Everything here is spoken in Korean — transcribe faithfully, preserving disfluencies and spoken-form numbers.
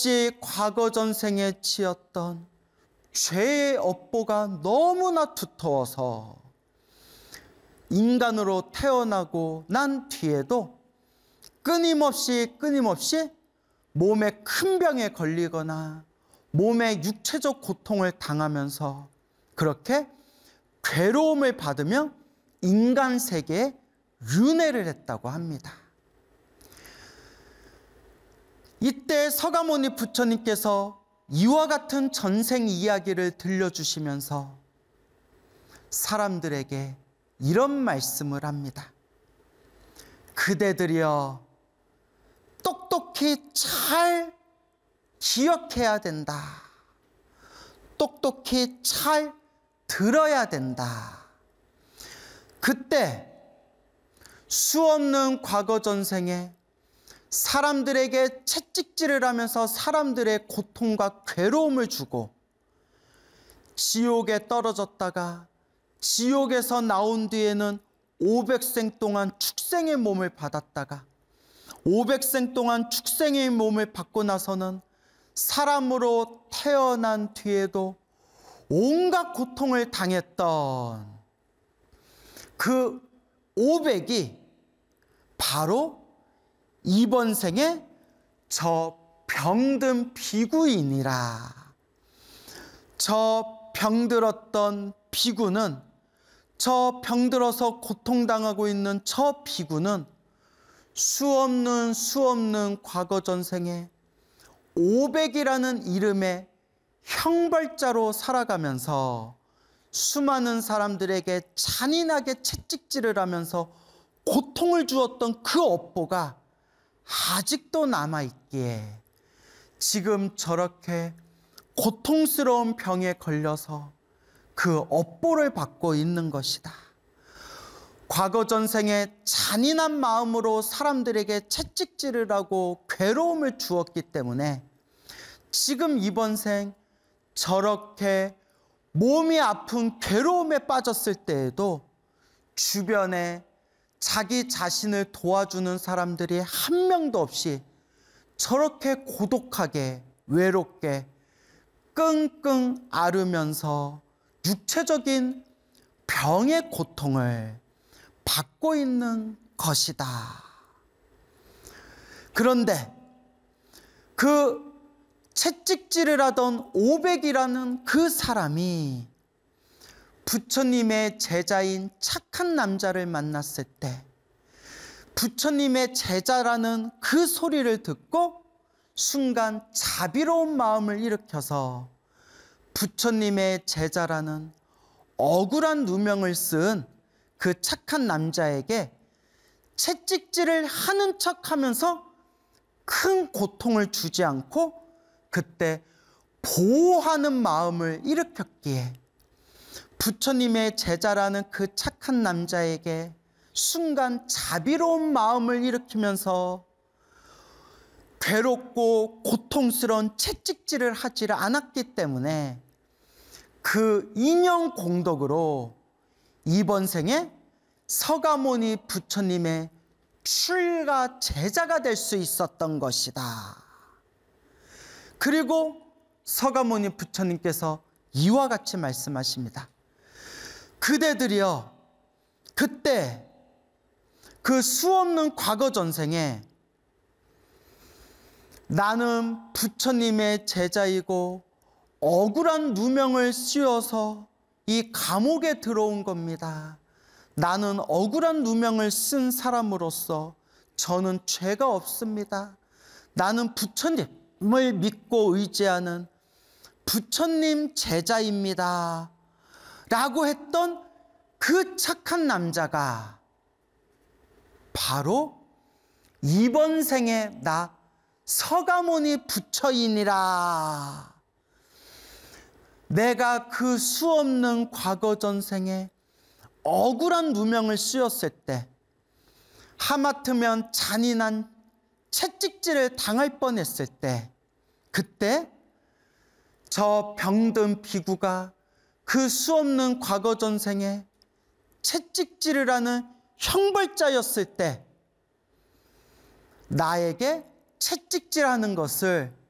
끊임없이 과거 전생에 지었던 죄의 업보가 너무나 두터워서 인간으로 태어나고 난 뒤에도 끊임없이 끊임없이 몸에 큰 병에 걸리거나 몸에 육체적 고통을 당하면서 그렇게 괴로움을 받으며 인간 세계에 윤회를 했다고 합니다. 이때 서가모니 부처님께서 이와 같은 전생 이야기를 들려주시면서 사람들에게 이런 말씀을 합니다. 그대들이여 똑똑히 잘 기억해야 된다. 똑똑히 잘 들어야 된다. 그때 수없는 과거 전생에 사람들에게 채찍질을 하면서 사람들의 고통과 괴로움을 주고 지옥에 떨어졌다가 지옥에서 나온 뒤에는 오백 생 동안 축생의 몸을 받았다가 오백 생 동안 축생의 몸을 받고 나서는 사람으로 태어난 뒤에도 온갖 고통을 당했던 그 오백이 바로 이번 생에 저 병든 비구이니라. 저 병들었던 비구는, 저 병들어서 고통당하고 있는 저 비구는 수없는 수없는 과거 전생에 오백이라는 이름의 형벌자로 살아가면서 수많은 사람들에게 잔인하게 채찍질을 하면서 고통을 주었던 그 업보가 아직도 남아있기에 지금 저렇게 고통스러운 병에 걸려서 그 업보를 받고 있는 것이다. 과거 전생에 잔인한 마음으로 사람들에게 채찍질을 하고 괴로움을 주었기 때문에 지금 이번 생 저렇게 몸이 아픈 괴로움에 빠졌을 때에도 주변에 자기 자신을 도와주는 사람들이 한 명도 없이 저렇게 고독하게 외롭게 끙끙 앓으면서 육체적인 병의 고통을 받고 있는 것이다. 그런데 그 채찍질을 하던 오백이라는 그 사람이 부처님의 제자인 착한 남자를 만났을 때 부처님의 제자라는 그 소리를 듣고 순간 자비로운 마음을 일으켜서 부처님의 제자라는 억울한 누명을 쓴 그 착한 남자에게 채찍질을 하는 척하면서 큰 고통을 주지 않고 그때 보호하는 마음을 일으켰기에 부처님의 제자라는 그 착한 남자에게 순간 자비로운 마음을 일으키면서 괴롭고 고통스러운 채찍질을 하지 않았기 때문에 그 인연 공덕으로 이번 생에 서가모니 부처님의 출가 제자가 될 수 있었던 것이다. 그리고 서가모니 부처님께서 이와 같이 말씀하십니다. 그대들이여 그때 그 수없는 과거 전생에 나는 부처님의 제자이고 억울한 누명을 씌워서 이 감옥에 들어온 겁니다. 나는 억울한 누명을 쓴 사람으로서 저는 죄가 없습니다. 나는 부처님을 믿고 의지하는 부처님 제자입니다. 라고 했던 그 착한 남자가 바로 이번 생에 나 서가모니 부처이니라. 내가 그 수없는 과거 전생에 억울한 누명을 씌웠을 때 하마터면 잔인한 채찍질을 당할 뻔했을 때 그때 저 병든 비구가 그 수없는 과거 전생에 채찍질을 하는 형벌자였을 때 나에게 채찍질하는 것을